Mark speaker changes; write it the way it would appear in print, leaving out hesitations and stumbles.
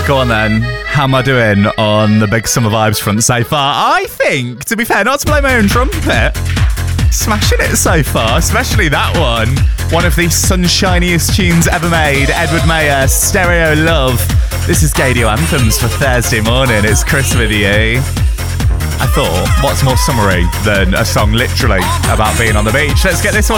Speaker 1: Go on then. How am I doing on the big summer vibes front so far? I think, to be fair, not to blow my own trumpet, smashing it so far, especially that one. One of the sunshiniest tunes ever made. Edward Mayer, Stereo Love. This is Gaydio Anthems for Thursday morning. It's Chris with you. I thought, what's more summery than a song literally about being on the beach? Let's get this one